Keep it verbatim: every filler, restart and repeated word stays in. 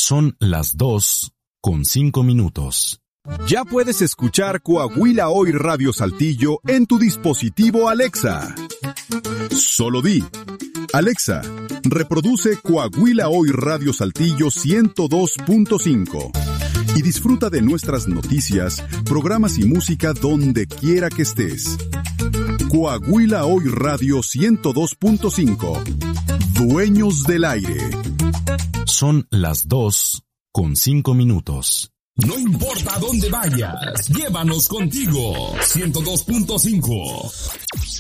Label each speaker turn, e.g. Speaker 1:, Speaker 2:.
Speaker 1: Son las dos con cinco minutos.
Speaker 2: Ya puedes escuchar Coahuila Hoy Radio Saltillo en tu dispositivo Alexa. Solo di: Alexa, reproduce Coahuila Hoy Radio Saltillo ciento dos punto cinco y disfruta de nuestras noticias, programas y música donde quiera que estés. Coahuila Hoy Radio ciento dos punto cinco. Dueños del aire.
Speaker 1: Son las dos con cinco minutos.
Speaker 3: No importa dónde vayas, llévanos contigo. ciento dos punto cinco.